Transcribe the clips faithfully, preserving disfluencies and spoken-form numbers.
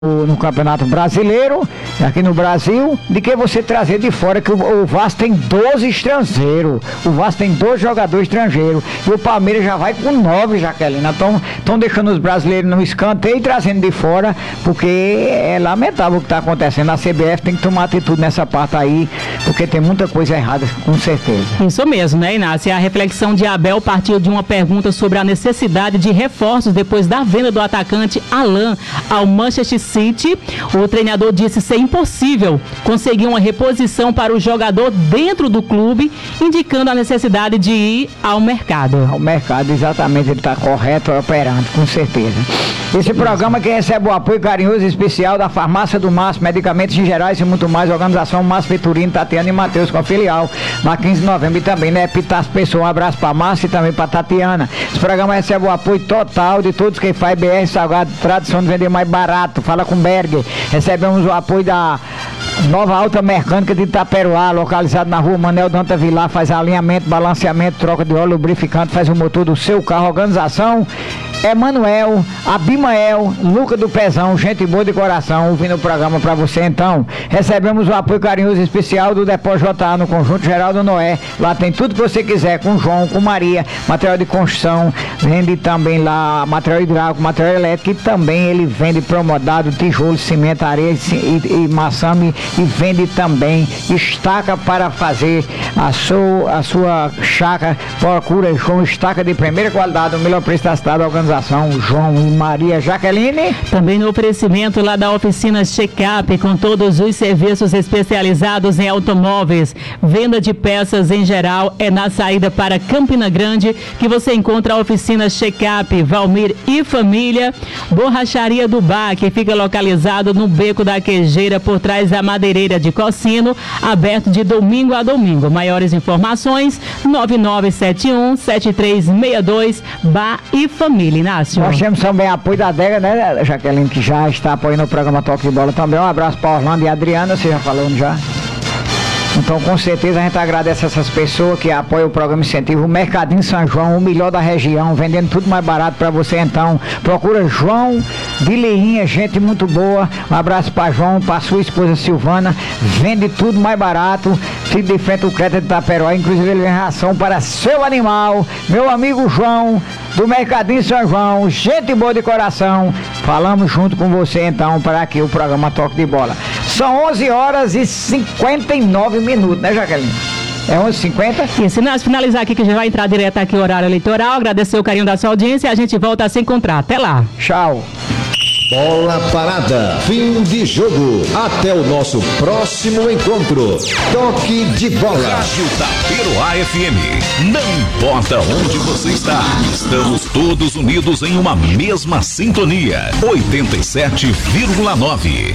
no Campeonato Brasileiro, aqui no Brasil, de que você trazer de fora, que o, o Vasco tem doze estrangeiros, o Vasco tem doze jogadores estrangeiros, e o Palmeiras já vai com nove, Jaqueline. Então, estão deixando os brasileiros no escanteio e trazendo de fora, porque é lamentável o que está acontecendo. A C B F tem que tomar atitude nessa parte aí, porque tem muita coisa errada, com certeza. Isso mesmo, né, Inácio? A reflexão de Abel partiu de uma pergunta sobre a necessidade de reforços depois da venda do atacante Alan ao Manchester City. O treinador disse ser impossível conseguir uma reposição para o jogador dentro do clube, indicando a necessidade de ir ao mercado. Ao mercado, exatamente, ele está correto, operando, com certeza. Esse programa que recebe o apoio carinhoso e especial da Farmácia do Márcio, medicamentos em gerais e muito mais, organização Márcio Peturino, Tatiana e Matheus com a filial, na quinze de novembro, e também, né, Pitas Pessoa, um abraço para Márcio e também para Tatiana. Esse programa recebe o apoio total de todos que faz B R Salgado, tradição de vender mais barato, fala com Berger. Recebemos o apoio da Nova Alta Mecânica de Itaperuá, localizado na rua Manel Danta Vilar, faz alinhamento, balanceamento, troca de óleo, lubrificante, faz o motor do seu carro. Organização Emanuel, Abimael, Luca do Pezão, gente boa de coração, ouvindo o programa para você. Então, recebemos o apoio carinhoso especial do Depósito J A no Conjunto Geraldo Noé. Lá tem tudo que você quiser, com João, com Maria, material de construção, vende também lá material hidráulico, material elétrico, e também ele vende promodado, tijolo, cimento, areia e, e, e maçame, e vende também estaca para fazer a sua, a sua chácara. Procura João, estaca de primeira qualidade, o melhor preço da cidade, organização João e Maria. Jaqueline. Também no oferecimento lá da oficina Checkup, com todos os serviços especializados em automóveis, venda de peças em geral, é na saída para Campina Grande que você encontra a oficina Checkup, Valmir e Família. Borracharia do Bar, que fica localizado no Beco da Quejeira, por trás da Madeireira de Cocino, aberto de domingo a domingo. Maiores informações, nove nove sete um sete três seis dois, Bar e Família. Inácio. Nós temos também apoio da Adega, né, Jaqueline, que já está apoiando o programa Toque de Bola também. Um abraço para Orlando e Adriana, você já falando já. Então, com certeza, a gente agradece essas pessoas que apoiam o programa Incentivo. O Mercadinho São João, o melhor da região, vendendo tudo mais barato para você. Então, procura João de Leinha, gente muito boa. Um abraço para João, para sua esposa Silvana. Vende tudo mais barato. Fica de frente o Creta de Itaperuá. Inclusive, ele vem ração para seu animal. Meu amigo João, do Mercadinho São João, gente boa de coração. Falamos junto com você, então, para aqui o programa Toque de Bola. São onze horas e cinquenta e nove minutos, né, Jaqueline? É onze e cinquenta? Isso, nós finalizar aqui, que já vai entrar direto aqui o horário eleitoral. Agradecer o carinho da sua audiência e a gente volta a se encontrar. Até lá. Tchau. Bola parada, fim de jogo. Até o nosso próximo encontro. Toque de bola. Rádio Itaperuá F M. Não importa onde você está, estamos todos unidos em uma mesma sintonia. oitenta e sete vírgula nove.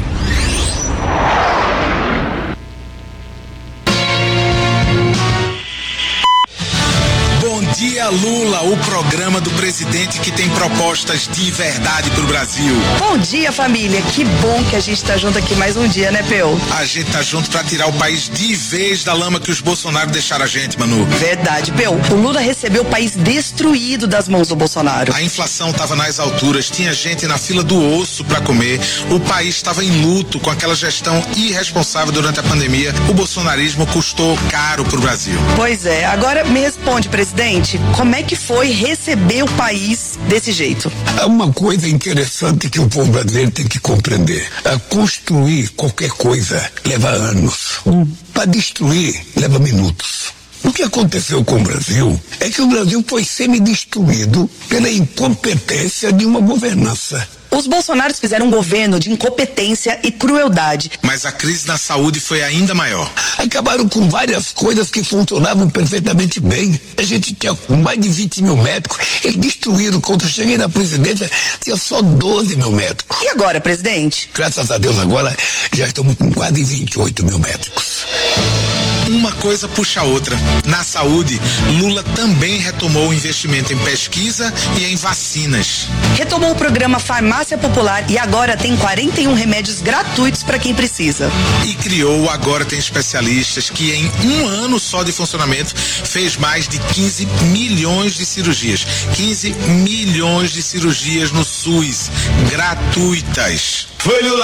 Dia Lula, o programa do presidente que tem propostas de verdade pro Brasil. Bom dia, família. Que bom que a gente tá junto aqui mais um dia, né, Peu? A gente tá junto pra tirar o país de vez da lama que os Bolsonaro deixaram a gente, Manu. Verdade, Peu. O Lula recebeu o país destruído das mãos do Bolsonaro. A inflação tava nas alturas, tinha gente na fila do osso pra comer, o país tava em luto com aquela gestão irresponsável durante a pandemia. O bolsonarismo custou caro pro Brasil. Pois é. Agora me responde, presidente. Como é que foi receber o país desse jeito? É uma coisa interessante que o povo brasileiro tem que compreender. É construir qualquer coisa leva anos. Hum. Para destruir leva minutos. O que aconteceu com o Brasil é que o Brasil foi semi-destruído pela incompetência de uma governança. Os bolsonaros fizeram um governo de incompetência e crueldade. Mas a crise na saúde foi ainda maior. Acabaram com várias coisas que funcionavam perfeitamente bem. A gente tinha mais de vinte mil médicos. Eles destruíram. Quando eu cheguei na presidência, tinha só doze mil médicos. E agora, presidente? Graças a Deus, agora já estamos com quase vinte e oito mil médicos. uma coisa puxa a outra. Na saúde, Lula também retomou o investimento em pesquisa e em vacinas. Retomou o programa Farmácia Popular e agora tem quarenta e um remédios gratuitos para quem precisa. E criou o Agora Tem Especialistas, que em um ano só de funcionamento fez mais de quinze milhões de cirurgias. quinze milhões de cirurgias no SUS, gratuitas. Foi Lula!